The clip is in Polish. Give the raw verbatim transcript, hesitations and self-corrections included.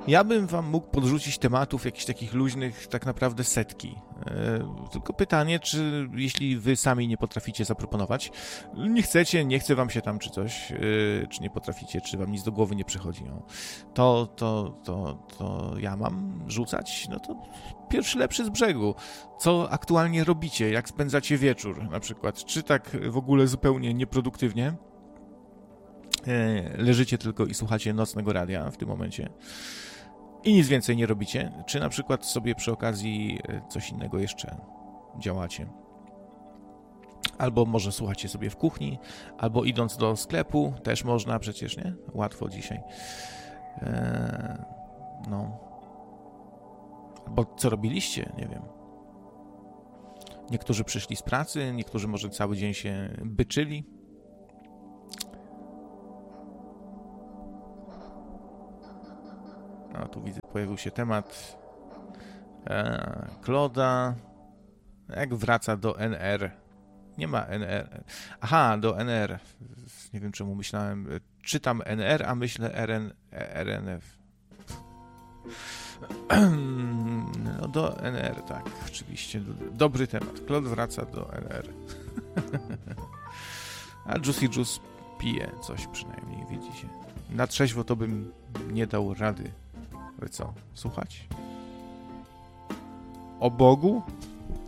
Ja bym wam mógł podrzucić tematów jakichś takich luźnych, tak naprawdę setki. E, tylko pytanie, czy jeśli wy sami nie potraficie zaproponować, nie chcecie, nie chce wam się tam czy coś, e, czy nie potraficie, czy wam nic do głowy nie przychodzi, no, to, to, to, to ja mam rzucać, no to pierwszy lepszy z brzegu. Co aktualnie robicie, jak spędzacie wieczór na przykład, czy tak w ogóle zupełnie nieproduktywnie, e, leżycie tylko i słuchacie nocnego radia w tym momencie, i nic więcej nie robicie, czy na przykład sobie przy okazji coś innego jeszcze działacie. Albo może słuchacie sobie w kuchni, albo idąc do sklepu, też można przecież, nie? Łatwo dzisiaj. Eee, no. Albo co robiliście? Nie wiem. Niektórzy przyszli z pracy, niektórzy może cały dzień się byczyli. No, tu widzę, pojawił się temat e, Kloda. Jak wraca do N R? Nie ma N R. Aha, do N R. Nie wiem, czemu myślałem. Czytam N R, a myślę R N, R N F. No, do N R, tak, oczywiście. Dobry temat. Klod wraca do N R. A Juicy Juice pije coś przynajmniej, widzicie. Na trzeźwo to bym nie dał rady. Ale co? Słuchać? O Bogu?